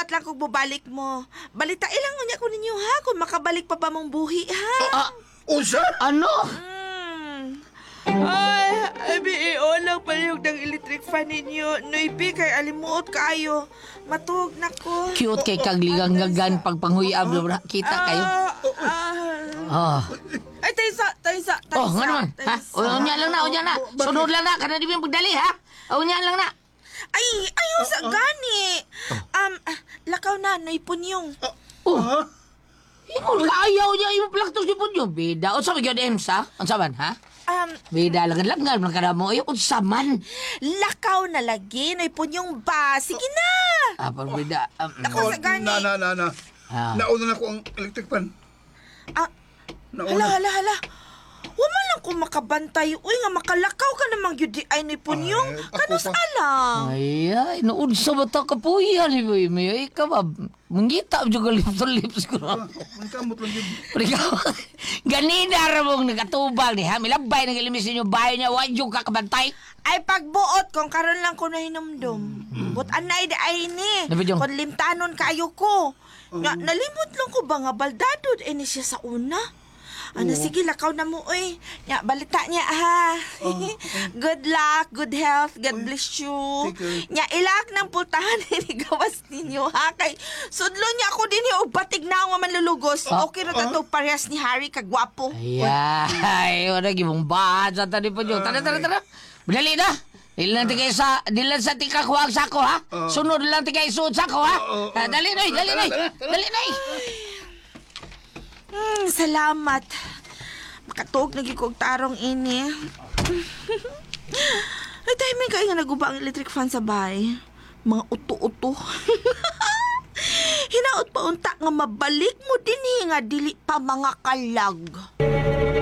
salamat lang kung bubalik mo. Balita ilang unya ko ninyo ha, kung makabalik pa ba mong buhi ha. Ah, unsa? Ano? Ay, BEO lang palihog ng electric fan ninyo. Noipi kay alimuot kayo. Matug na ko. Cute kay kagligang-gagan pagpanguyab. Kita kayo. Oh. Ay, taysa. Oh, nga naman. Ha? Unya lang na. Sunod lang na. Kana di mo pagdali, ha? Unya lang na. Ay, ayaw sa gani. Lakaw na, noipunyong. Oh. Ingon ka ayaw niya. Imo plaktos ni po niyo. Bida. O sa mga EMSA? Ang saman, ha? Bida lang lang kada mo. Ay, unsa man. Lakaw na lagi, noipunyong ba? Sige na. Pag bida. Lakaw sa gani. Na. Nauna na ko ang electric fan. Nauna. Hala. Wala lang kung makabantay. Uy, nga makalakaw ka namang yun di ay noipunyong. Kanos pa. alam? Ay, naunsa ba ito kapuyan? Ay, ka ba? Mangita juga lips ko. Ang kamot lang yun. Ganina ra mong nagatubal ni ha. Milabay ng ilimisin yung bahay niya. Huwag yung kakabantay. Ay pagbuot kung karon lang ko na hinumdum. But anay di ay ni. Nabidyong? Kung limtanon kayo ko. Nalimot lang ko ba nga baldadod ni siya sa una? Sige, lakaw na mo, oy. Balita niya, ha. Good luck, good health, God bless you. Ilak ng pultahan ni gawas ninyo, ha. Kay sudlo niya ako din yung batig na nga manlulugos. Okay na tato, parehas ni Harry, kagwapo. Ay, wala gimong bahad sa tani po nyo. Tara. Madali na. Dilan sa tikakwag sa ko, ha. Sunod lang tigay-suod sa ko, ha. Dali na. Salamat. Makatuog lagi kong tarong ini. Ay, timing kayo nga naguba ang electric fan sa bahay. Mga uto-uto. Hinaot pa unta nga mabalik mo din nga dili pa mga kalag.